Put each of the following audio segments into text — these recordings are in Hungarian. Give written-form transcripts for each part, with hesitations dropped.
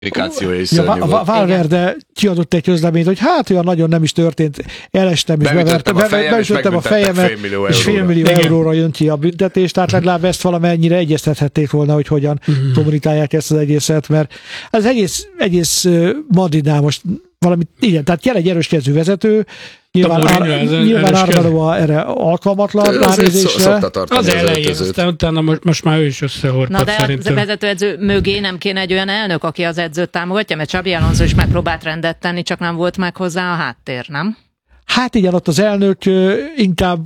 Valverde kiadott egy közleményt, hogy hát olyan nagyon nem is történt, elestem és beütöttem a fejemet, és $5 millió euróra jön ki a büntetés, tehát legalább ezt valamennyire egyeztethették volna, hogy hogyan kommunikálják ezt az egészet, mert az egész Madridnál most valamit, igen, tehát kell egy erős kezű vezető, nyilván Arbeloa erre alkalmatlan ránézésre. Az elején, aztán utána most már ő is összehorpat. Na de szerintem. A vezetőedző mögé nem kéne egy olyan elnök, aki az edzőt támogatja, mert Xabi Alonso is megpróbált rendet tenni, csak nem volt meg hozzá a háttér, nem? Hát igen, ott az elnök inkább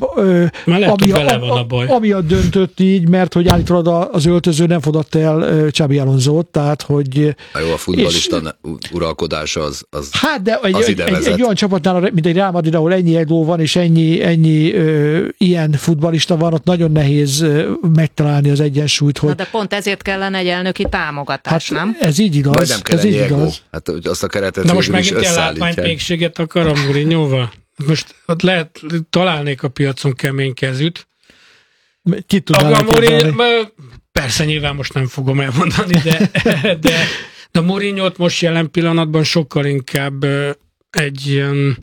amiatt döntött így, mert hogy állítólag az öltöző nem fogadta el Xabi Alonsót, tehát hogy... Jó, a futballista uralkodása az hát de egy olyan csapatnál, mint egy Real Madrid, ahol ennyi egó van, és ennyi ilyen futballista van, ott nagyon nehéz megtalálni az egyensúlyt. Hogy... Na de pont ezért kellene egy elnöki támogatás, hát nem? Ez így igaz. Nem kell ennyi egó. Hát azt a keretet de most megint ilyen látványpékséget akar a Mourinhoval. Most ott találnék a piacon kemény kezűt. Ki tudnál persze nyilván most nem fogom elmondani, de Mourinhot most jelen pillanatban sokkal inkább egy ilyen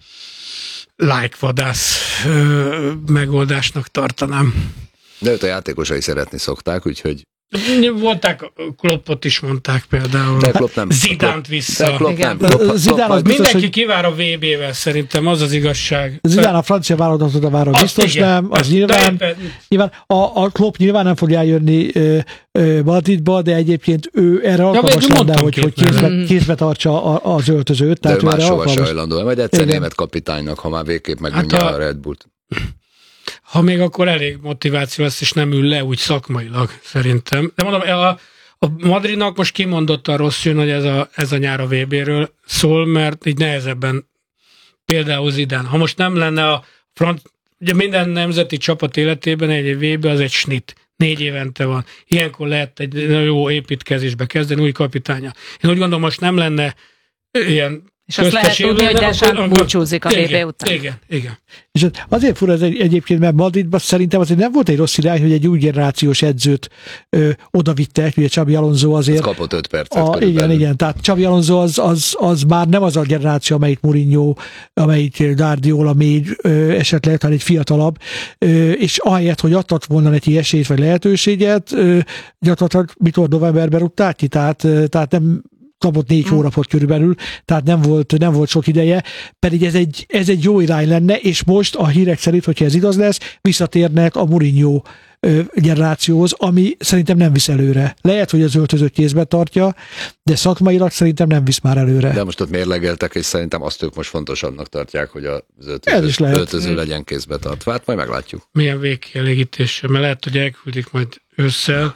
like-vadász megoldásnak tartanám. De őt a játékosai szeretni szokták, úgyhogy volták, Kloppot is mondták például. Zidánt vissza. Mindenki kivár a VB-vel, szerintem az az igazság. Zidán a francia válogatott vára biztos igen. Nem, az nyilván a Klopp nyilván nem fog eljönni Madridba, de egyébként ő erre alkalmas lenne, hogy kézbe tartsa az öltözőt. De ő máshova se hajlandó, majd egyszer német kapitánynak, ha már végképp megnyomja a Red Bullt. Ha még akkor elég motiváció lesz, és nem ül le úgy szakmailag, szerintem. De mondom, a Madridnak most kimondottan rossz jön, hogy ez a nyár a VB-ről szól, mert így nehezebben például Zidane. Ha most nem lenne ugye minden nemzeti csapat életében egy VB az egy snit. 4 évente van. Ilyenkor lehet egy jó építkezésbe kezdeni, új kapitánya. Én úgy gondolom, most nem lenne ilyen. És azt lehet tudni, hogy Deschamps búcsúzik a VB után. Igen. És azért fura ez egyébként, mert Madridban szerintem azért nem volt egy rossz irány, hogy egy új generációs edzőt odavittek, ugye Xabi Alonso azért. Ez kapott 5 percet. Igen. Tehát Xabi Alonso az már nem az a generáció, amelyik Mourinho, amelyik Guardiola még esetleg, hanem egy fiatalabb, és ahelyett, hogy adtak volna neki esélyt vagy lehetőséget, gyakorlatilag mikor novemberben rúgták ki, tehát nem kapott 4 hónapot körülbelül, tehát nem volt sok ideje, pedig ez egy jó irány lenne, és most a hírek szerint, hogyha ez igaz lesz, visszatérnek a Mourinho generációhoz, ami szerintem nem visz előre. Lehet, hogy az öltözőt kézbe tartja, de szakmailag szerintem nem visz már előre. De most ott mérlegeltek, és szerintem azt ők most fontosabbnak tartják, hogy az öltöző legyen kézbe tartva. Hát majd meglátjuk. Milyen végkielégítése, mert lehet, hogy elküldik majd ősszel.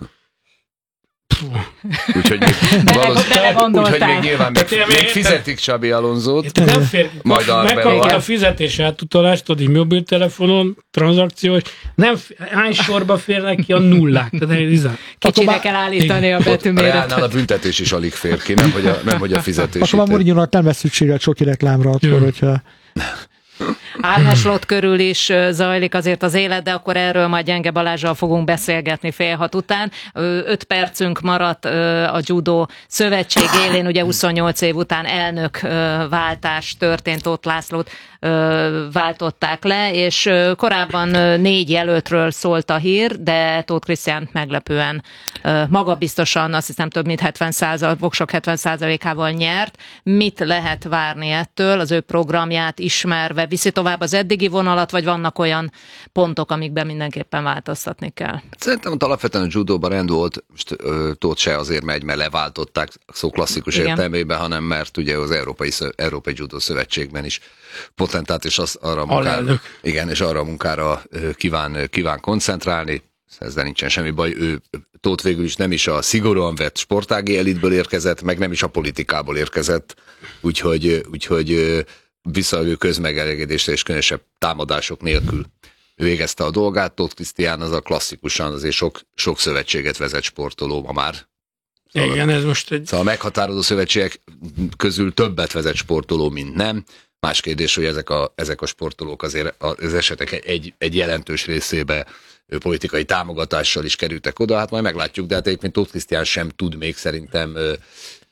Úgyhogy még nyilván még fizetik Xabi Alonsót. Nem fér, megkapod a fizetés átutalást, tudod, így mobiltelefonon, tranzakciós, hány sorba férnek ki a nullák? Kicsire kell állítani a betűméretet. A büntetés is alig fér ki, nem hogy a fizetés. Akkor már Mourinho-nak nem lesz szüksége a csoki reklámra, akkor, hogyha... Arne Slot körül is zajlik azért az élet, de akkor erről majd Gyenge Balázsral fogunk beszélgetni 5:30 után. 5 percünk maradt a Judo Szövetség élén, ugye 28 év után elnökváltás történt, Tóth Lászlót váltották le, és korábban 4 jelöltről szólt a hír, de Tóth Krisztián meglepően magabiztosan, azt hiszem több mint 70%, voksok 70%-ával nyert. Mit lehet várni ettől, az ő programját ismerve? Viszi tovább az eddigi vonalat, vagy vannak olyan pontok, amikben mindenképpen változtatni kell? Szerintem ott alapvetően a judóban rend volt, most Tóth se azért megy, mert leváltották szó klasszikus értelmében, hanem mert ugye az Európai Judo Szövetségben is potentát, és arra a munkára kíván koncentrálni. Ezzel nincsen semmi baj. Tóth végül is nem is a szigorúan vett sportági elitből érkezett, meg nem is a politikából érkezett, úgyhogy visszaadő közmegelégedésre és különösebb támadások nélkül végezte a dolgát. Tóth Krisztián az a klasszikusan azért sok szövetséget vezet sportoló ma már. Igen, ez most Szóval a meghatározó szövetségek közül többet vezet sportoló, mint nem. Más kérdés, hogy ezek a sportolók azért az esetek egy jelentős részébe politikai támogatással is kerültek oda, hát majd meglátjuk, de hát egyébként Tóth Krisztián sem tud még szerintem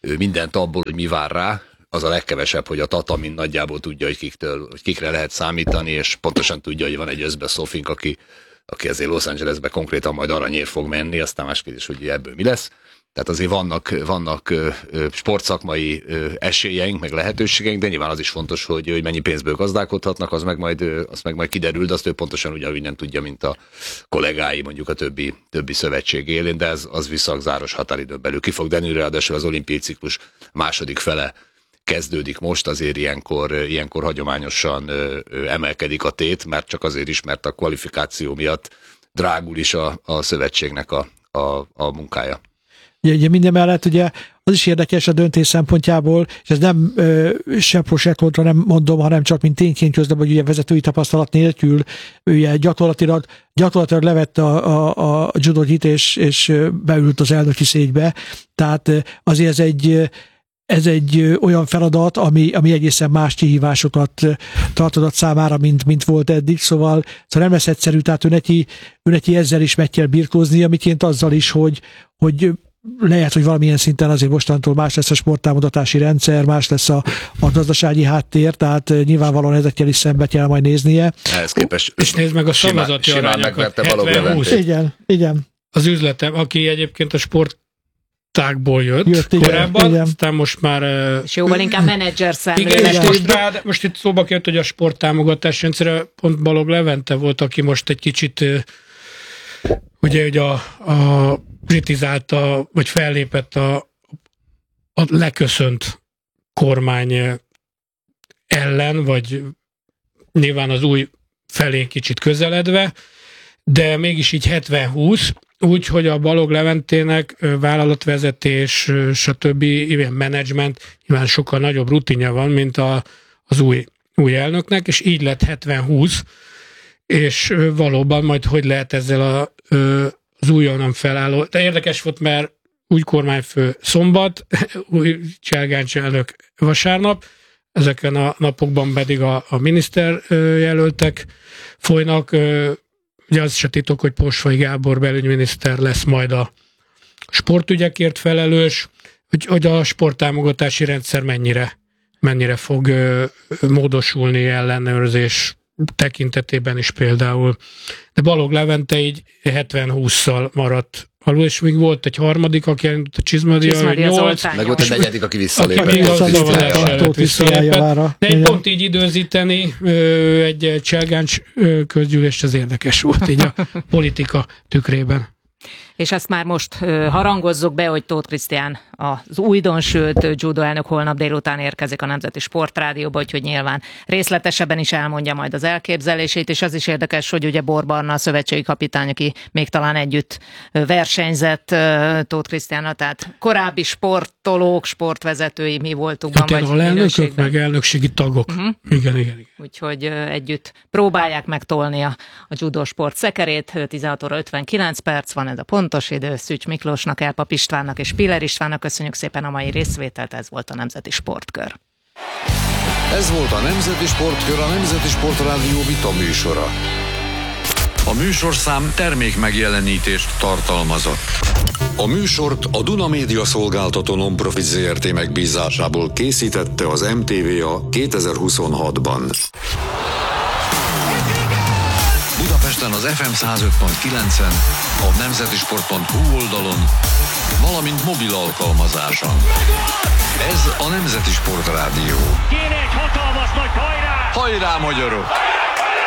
mindent abból, hogy mi vár rá, az a legkevesebb, hogy a Tatamin nagyjából tudja, hogy kikre lehet számítani, és pontosan tudja, hogy van egy Özbe Szofink, aki azért Los Angelesbe konkrétan majd aranyért fog menni, aztán más kérdés, hogy ebből mi lesz. Tehát azért vannak sportszakmai esélyeink, meg lehetőségeink, de nyilván az is fontos, hogy mennyi pénzből gazdálkodhatnak, az meg majd kiderül, de azt ő pontosan ugyanúgy nem tudja, mint a kollégái mondjuk a többi szövetség élén, de az viszont záros határidőn belül ki fog derülni, ráadásul az olimpiai ciklus második fele kezdődik most, azért ilyenkor hagyományosan emelkedik a tét, mert csak azért is, mert a kvalifikáció miatt drágul is a szövetségnek a munkája. Ugye minden mellett ugye az is érdekes a döntés szempontjából, és ez nem se pro se kontra nem mondom, hanem csak mint tényként közlöm, hogy ugye vezetői tapasztalat nélkül ugye gyakorlatilag levette a judót és beült az elnöki székbe. Tehát azért ez egy olyan feladat, ami egészen más kihívásokat tartogat számára, mint volt eddig, szóval nem lesz egyszerű, tehát ő neki ezzel is meg kell birkózni, amiként azzal is, hogy lehet, hogy valamilyen szinten azért mostantól más lesz a sporttámogatási rendszer, más lesz a gazdasági háttér, tehát nyilvánvalóan ezekkel is szembe kell majd néznie. Ehhez képest és nézd meg a szavazati arányokat. 70-20. Igen. Az üzletem, aki egyébként a sportágból jött korábban, igen. Aztán most már... És jóval inkább menedzser szemlélet. Most itt szóba kért, hogy a sporttámogatás rendszerre pont Balogh Levente volt, aki most egy kicsit ugye, hogy a kritizálta, vagy fellépett a leköszönt kormány ellen, vagy nyilván az új felé kicsit közeledve, de mégis így 70-20, úgy, hogy a Balogh Leventének vállalatvezetés, stb. Ilyen menedzsment, nyilván sokkal nagyobb rutinja van, mint az új elnöknek, és így lett 70-20, és valóban majd hogy lehet ezzel az újonnan felálló. De érdekes volt, mert új kormányfő szombat, új Cselgáncs elnök vasárnap, ezeken a napokban pedig a miniszterjelöltek folynak. Ugye az se titok, hogy Posvay Gábor belügyminiszter lesz majd a sportügyekért felelős, hogy a sporttámogatási rendszer mennyire fog módosulni ellenőrzés tekintetében is például. De Balogh Levente így 70-20-szal maradt alul, és még volt egy harmadik, aki elindult a Csizmadia 8. Meg volt egy negyedik, aki visszalépett. De egy pont így időzíteni egy Cselgáncs közgyűlést, az érdekes volt így a politika tükrében. És ezt már most harangozzuk be, hogy Tóth Krisztián, az újdonsült judo elnök holnap délután érkezik a Nemzeti Sportrádióba, úgyhogy nyilván részletesebben is elmondja majd az elképzelését, és az is érdekes, hogy ugye Bor Barna, a szövetségi kapitány, aki még talán együtt versenyzett Tóth Krisztiánnal, tehát korábbi sportolók, sportvezetői mi voltukban, vagy alelnökök, meg elnökségi tagok. Igen. Úgyhogy együtt próbálják megtolni a judo sport szekerét. 16 óra 59 perc van ez a pontos idő. Szűcs Miklósnak, Elpap Istvánnak és Piller Istvánnak köszönjük szépen a mai részvételt, ez volt a Nemzeti Sportkör. Ez volt a Nemzeti Sportkör, a Nemzeti Sportrádió vita műsora. A műsorszám termékmegjelenítést tartalmazott. A műsort a Duna Média Szolgáltató Non-Profit Zrt. Megbízásából készítette az MTVA 2026-ban. Budapesten az FM 105.9-en, a nemzetisport.hu oldalon, valamint mobil alkalmazáson. Ez a Nemzeti Sportrádió. Kéne egy hatalmas nagy hajrá! Hajrá, magyarok!